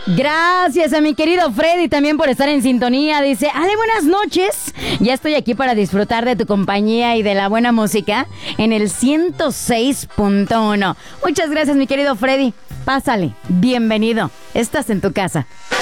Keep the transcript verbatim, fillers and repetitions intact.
Gracias a mi querido Freddy también por estar en sintonía. Dice, Ale, buenas noches. Ya estoy aquí para disfrutar de tu compañía y de la buena música en el ciento seis punto uno. Muchas gracias, mi querido Freddy. Pásale, bienvenido. Estás en tu casa.